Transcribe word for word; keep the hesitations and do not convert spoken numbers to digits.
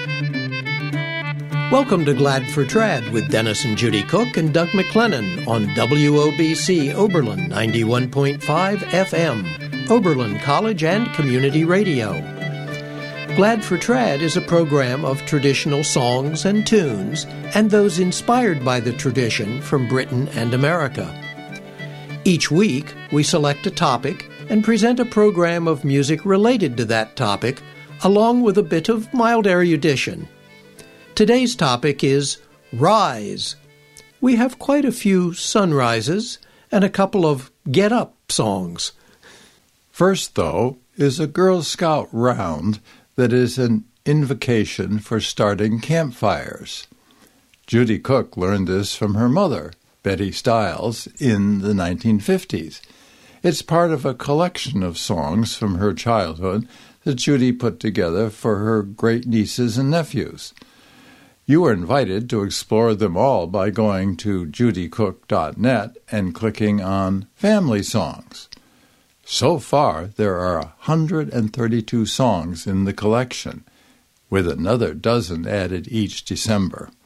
Welcome to Glad for Trad with Dennis and Judy Cook and Doug McLennan on W O B C Oberlin ninety-one point five F M, Oberlin College and Community Radio. Glad for Trad is a program of traditional songs and tunes and those inspired by the tradition from Britain and America. Each week, we select a topic and present a program of music related to that topic, along with a bit of mild erudition. Today's topic is Rise. We have quite a few sunrises and a couple of get-up songs. First, though, is a Girl Scout round that is an invocation for starting campfires. Judy Cook learned this from her mother, Betty Stiles, in the nineteen fifties. It's part of a collection of songs from her childhood that Judy put together for her great-nieces and nephews. You are invited to explore them all by going to judy cook dot net and clicking on Family Songs. So far, there are one hundred thirty-two songs in the collection, with another dozen added each December.